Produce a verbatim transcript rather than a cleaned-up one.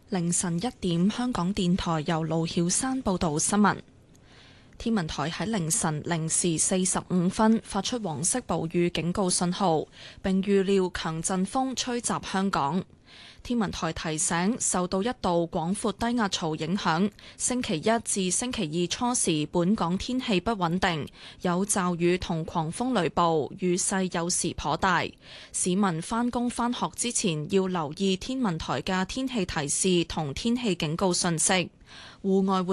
凌晨一點，香港電台由盧曉山報道新聞。天文台喺凌晨零時四十五分發出黃色暴雨警告信號，並預料強陣風吹襲香港。天文台提醒，受到一道廣闊低壓槽影響，星期一至星期二初時，本港天氣不穩定，有驟雨同狂風雷暴，雨勢有時頗大。市民返工返學之前要留意天文台嘅天氣提示同天氣警告信息。戶外活